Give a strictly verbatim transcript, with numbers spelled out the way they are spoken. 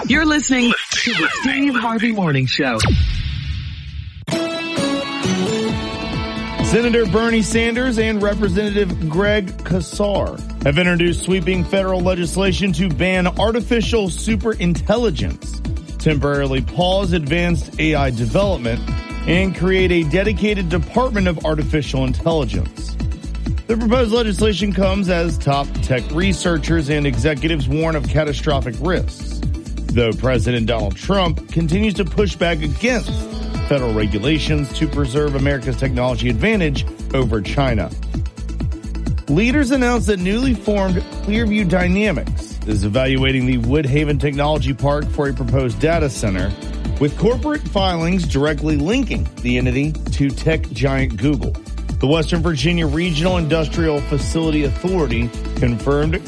You're listening to the Steve Harvey Morning Show. Senator Bernie Sanders and Representative Greg Casar have introduced sweeping federal legislation to ban artificial superintelligence, temporarily pause advanced A I development, and create a dedicated Department of Artificial Intelligence. The proposed legislation comes as top tech researchers and executives warn of catastrophic risks, though President Donald Trump continues to push back against federal regulations to preserve America's technology advantage over China. Leaders announced that newly formed Clearview Dynamics is evaluating the Woodhaven Technology Park for a proposed data center, with corporate filings directly linking the entity to tech giant Google. The Western Virginia Regional Industrial Facility Authority confirmed